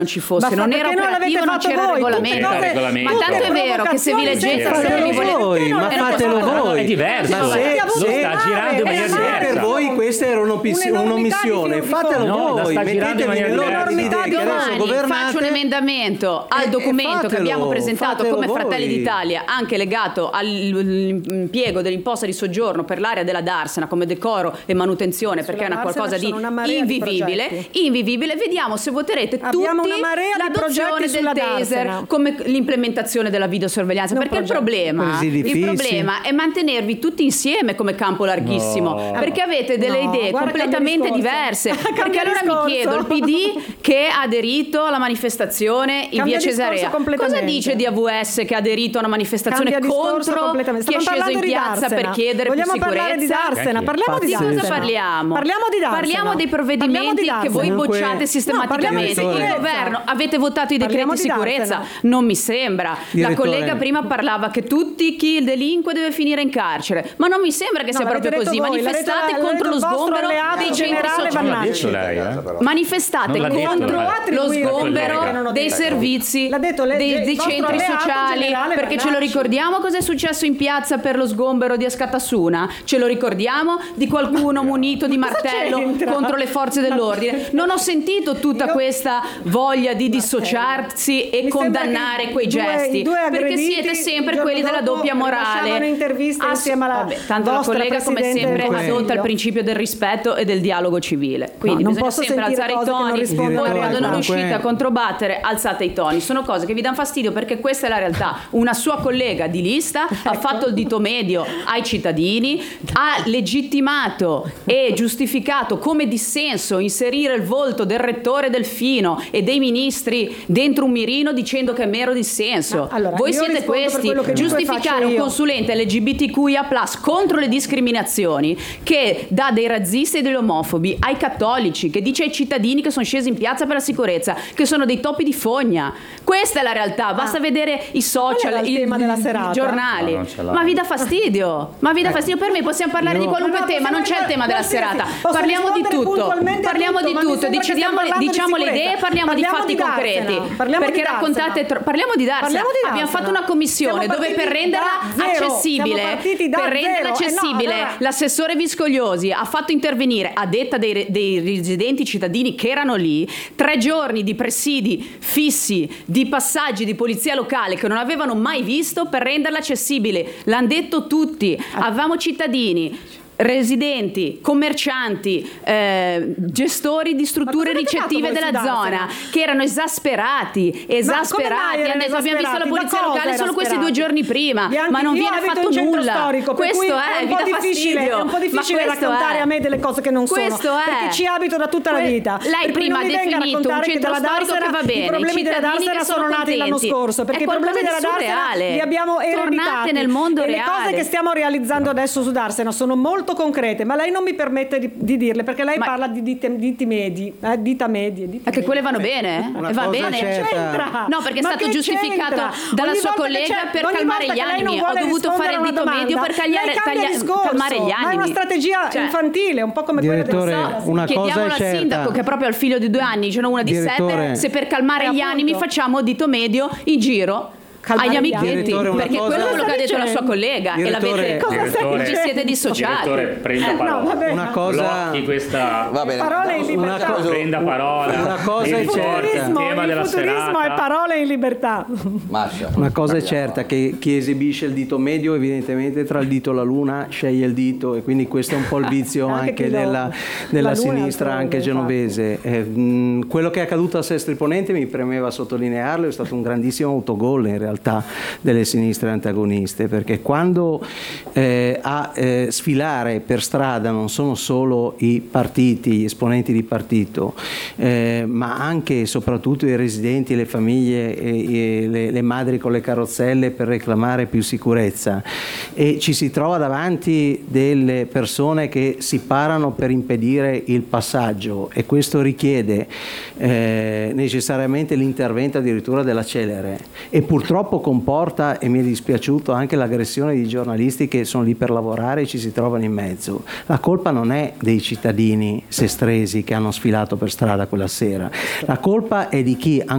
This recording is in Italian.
ci fosse, non era operativo, non c'era regolamento. Ma tanto è vero che se vi leggete ma fatelo voi. È diverso, lo sta girando in maniera diversa. Per voi questa era un'omissione, fatelo voi, mettetevi nell'enormità di domani faccio un emendamento al documento che abbiamo presentato come Fratelli d'Italia, anche legato all'impiego dell'imposta di soggiorno per l'area della Darsena come decoro e manutenzione, perché è una qualcosa di invivibile. Vediamo se voterete tutti l'adozione del taser come l'implementazione della videosorveglianza, perché il problema è mantenervi tutti insieme come campo larghissimo, perché avete delle idee completamente diverse. Perché allora mi chiedo, il PD che ha aderito alla manifestazione in via Cesarea, cosa dice di AVS che ha aderito a una manifestazione contro chi è sceso in piazza per chiedere più sicurezza? Parliamo di cosa parliamo? Parliamo dei provvedimenti che voi bocciate sistematicamente. Il governo, avete votato i decreti di sicurezza? Non mi sembra. La collega prima parlava che chi delinque deve finire in carcere, ma non mi sembra che sia proprio così. Manifestate contro lo sgombero dei centri sociali. Manifestate contro lo sgombero dei servizi, dei centri sociali, perché ce lo ricordiamo cosa è successo in piazza per lo sgombero di Askatasuna? Ce lo ricordiamo di qualcuno munito di martello contro le forze dell'ordine? Non ho sentito tutta questa voglia di dissociarsi e condannare quei gesti, perché siete sempre quelli della doppia morale. Tanto la collega come sempre adotta il principio del rispetto e del dialogo civile, quindi bisogna sempre alzare i toni. Poi quando non riuscite a controbattere alzate i toni. Sono cose che vi danno fastidio, perché questa è la realtà. Una sua collega di lista ha fatto il dito medio ai cittadini, ha legittimato e giustificato come dissenso inserire il volto del rettore Delfino e dei ministri dentro un mirino dicendo che è mero dissenso. Voi siete questi, giustificare un consulente LGBTQIA+ contro le discriminazioni, che dà dei razzisti e degli omofobi ai cattolici, che dice ai cittadini che sono scesi in piazza per la sicurezza che sono dei topi di fogna. Questa è la realtà, basta vedere i social, i giornali. Ma vi dà fastidio? Per me possiamo parlare di qualunque tema, non c'è il tema della serata. Parliamo di tutto, diciamo le idee, parliamo di fatti concreti. Perché raccontate parliamo di Darsena. Abbiamo fatto una commissione dove per renderla accessibile, l'assessore Viscogliosi ha fatto intervenire, a detta dei residenti cittadini che erano lì, 3 giorni di presidi fissi, di passaggi di polizia locale che non avevano mai visto per renderla accessibile. L'hanno detto tutti. Avevamo cittadini, residenti, commercianti, gestori di strutture ricettive della zona che erano esasperati. Abbiamo visto la polizia locale solo questi 2 giorni prima, ma non viene fatto nulla. Questo è un po' difficile raccontare a me delle cose che non sono, perché ci abito da tutta la vita. Lei prima ha definito un centro storico che va bene, i problemi della Darsena sono nati l'anno scorso, perché i problemi della Darsena li abbiamo ereditati. Tornate nel mondo reale. Le cose che stiamo realizzando adesso su Darsena sono molto concrete, ma lei non mi permette di dirle, perché lei parla di dita medie. Che quelle vanno bene? Va bene? C'entra? No, perché è stato giustificato dalla sua collega per calmare gli animi. Ho dovuto fare il dito medio per calmare gli animi. Ma è una strategia infantile, un po' come quella del una Chiediamo cosa al sindaco, che proprio ha il figlio di 2 anni, ce n'è una di 7, se per calmare gli animi facciamo dito medio in giro agli amichetti, perché quello è quello che ha detto la sua collega e vi siete dissociati. Prenda parola. Una cosa di questa parole in libertà. Prenda parola. Una cosa è certa. Il tema della serata è parole in libertà. Una cosa è certa, che chi esibisce il dito medio evidentemente tra il dito e la luna sceglie il dito, e quindi questo è un po' il vizio anche della sinistra, anche genovese. Quello che è accaduto a Sestri Ponente mi premeva sottolinearlo, è stato un grandissimo autogol in realtà delle sinistre antagoniste, perché quando a sfilare per strada non sono solo i partiti, gli esponenti di partito, ma anche e soprattutto i residenti, le famiglie, le madri con le carrozzelle per reclamare più sicurezza, e ci si trova davanti delle persone che si parano per impedire il passaggio, e questo richiede necessariamente l'intervento addirittura della Celere, e purtroppo comporta, e mi è dispiaciuto, anche l'aggressione di giornalisti che sono lì per lavorare e ci si trovano in mezzo. La colpa non è dei cittadini sestresi che hanno sfilato per strada quella sera, la colpa è di chi